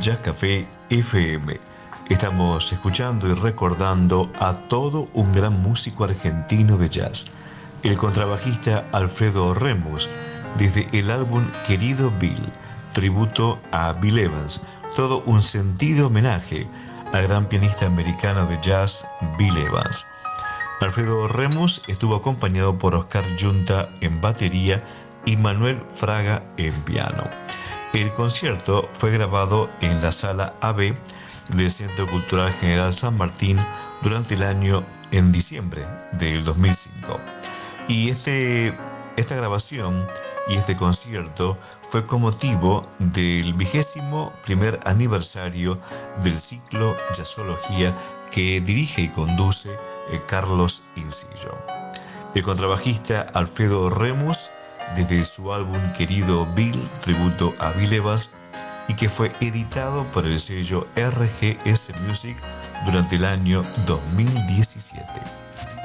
Jazz Café FM. Estamos escuchando y recordando a todo un gran músico argentino de jazz, el contrabajista Alfredo Remus, desde el álbum Querido Bill, tributo a Bill Evans, todo un sentido homenaje al gran pianista americano de jazz Bill Evans. Alfredo Remus estuvo acompañado por Oscar Yunta en batería y Manuel Fraga en piano. El concierto fue grabado en la Sala AB del Centro Cultural General San Martín durante el año en diciembre del 2005. Y esta grabación y este concierto fue con motivo del 21º aniversario del ciclo Jazzología que dirige y conduce Carlos Incillo. El contrabajista Alfredo Remus, desde su álbum Querido Bill, tributo a Bill Evans, y que fue editado por el sello RGS Music durante el año 2017.